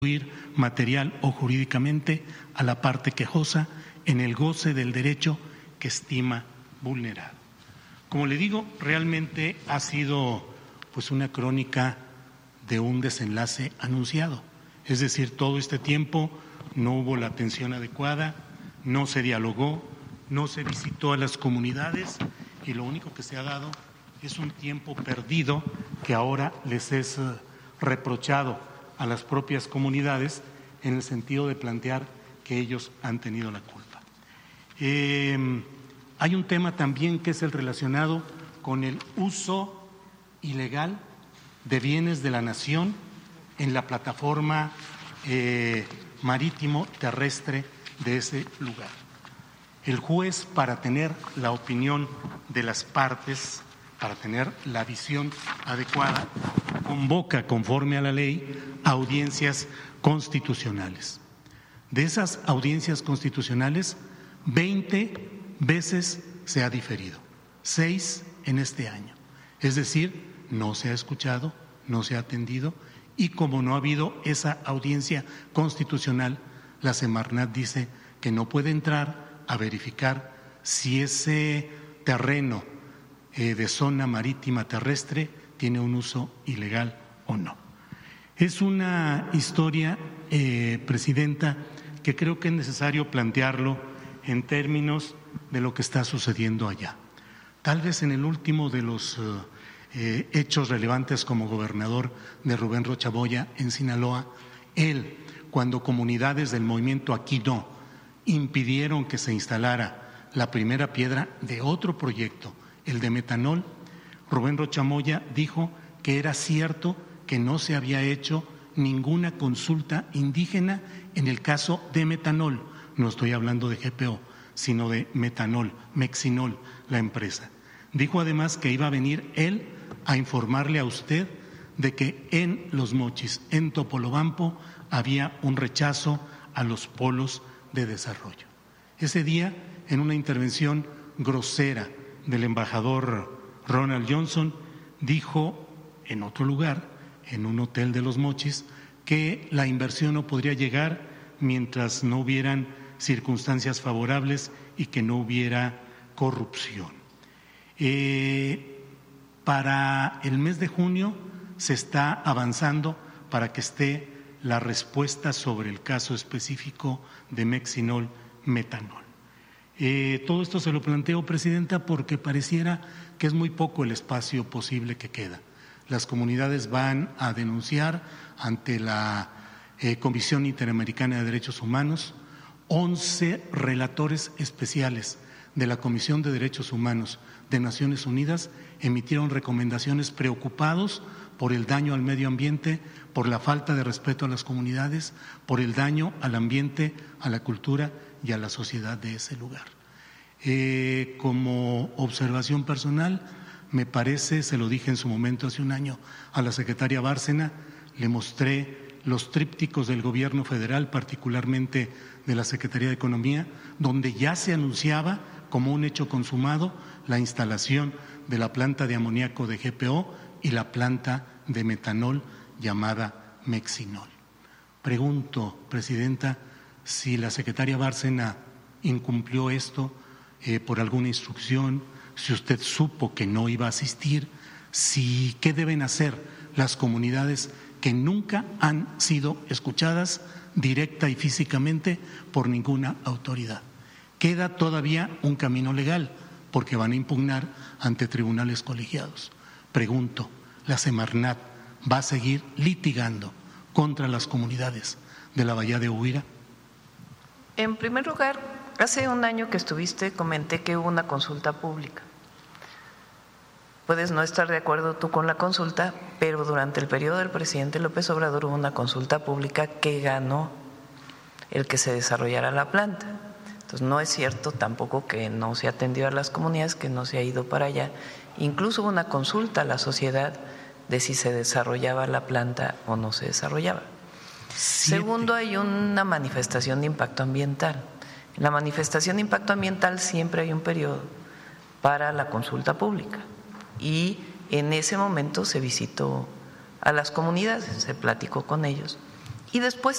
material o jurídicamente a la parte quejosa en el goce del derecho que estima vulnerado. Como le digo, realmente ha sido pues una crónica de un desenlace anunciado, es decir, todo este tiempo no hubo la atención adecuada, no se dialogó, no se visitó a las comunidades y lo único que se ha dado es un tiempo perdido que ahora les es reprochado a las propias comunidades en el sentido de plantear que ellos han tenido la culpa. Hay un tema también que es el relacionado con el uso ilegal de bienes de la nación en la plataforma marítimo terrestre de ese lugar. El juez, para tener la opinión de las partes, para tener la visión adecuada, convoca, conforme a la ley, audiencias constitucionales. De esas audiencias constitucionales, 20 veces se ha diferido, 6 en este año. Es decir, no se ha escuchado, no se ha atendido y como no ha habido esa audiencia constitucional, la Semarnat dice que no puede entrar a verificar si ese terreno de zona marítima terrestre tiene un uso ilegal o no. Es una historia, Presidenta, que creo que es necesario plantearlo en términos de lo que está sucediendo allá. Tal vez en el último de los hechos relevantes como gobernador de Rubén Rocha Moya en Sinaloa, él, cuando comunidades del movimiento Aquí No impidieron que se instalara la primera piedra de otro proyecto, el de metanol, Rubén Rocha Moya dijo que era cierto que no se había hecho ninguna consulta indígena en el caso de metanol. No estoy hablando de GPO, sino de metanol, Mexinol, la empresa. Dijo además que iba a venir él a informarle a usted de que en Los Mochis, en Topolobampo, había un rechazo a los polos de desarrollo. Ese día, en una intervención grosera del embajador Ronald Johnson, dijo en otro lugar, en un hotel de Los Mochis, que la inversión no podría llegar mientras no hubieran circunstancias favorables y que no hubiera corrupción. Para el mes de junio se está avanzando para que esté la respuesta sobre el caso específico de Mexinol metanol. Todo esto se lo planteo, Presidenta, porque pareciera que es muy poco el espacio posible que queda. Las comunidades van a denunciar ante la Comisión Interamericana de Derechos Humanos. 11 relatores especiales de la Comisión de Derechos Humanos de Naciones Unidas emitieron recomendaciones preocupados por el daño al medio ambiente, por la falta de respeto a las comunidades, por el daño al ambiente, a la cultura y a la sociedad de ese lugar. Como observación personal, me parece, se lo dije en su momento hace un año a la secretaria Bárcena, le mostré los trípticos del gobierno federal, particularmente de la Secretaría de Economía, donde ya se anunciaba como un hecho consumado la instalación de la planta de amoníaco de GPO y la planta de metanol llamada Mexinol. Pregunto, Presidenta, si la secretaria Bárcena incumplió esto por alguna instrucción, si usted supo que no iba a asistir, qué deben hacer las comunidades que nunca han sido escuchadas directa y físicamente por ninguna autoridad. Queda todavía un camino legal porque van a impugnar ante tribunales colegiados. Pregunto, ¿la Semarnat va a seguir litigando contra las comunidades de la Bahía de Uvira? En primer lugar, hace un año que estuviste comenté que hubo una consulta pública. Puedes no estar de acuerdo tú con la consulta, pero durante el periodo del presidente López Obrador hubo una consulta pública que ganó el que se desarrollara la planta. Entonces no es cierto tampoco que no se atendió a las comunidades, que no se ha ido para allá. Incluso hubo una consulta a la sociedad de si se desarrollaba la planta o no se desarrollaba. Segundo, hay una manifestación de impacto ambiental. En la manifestación de impacto ambiental siempre hay un periodo para la consulta pública y en ese momento se visitó a las comunidades, se platicó con ellos y después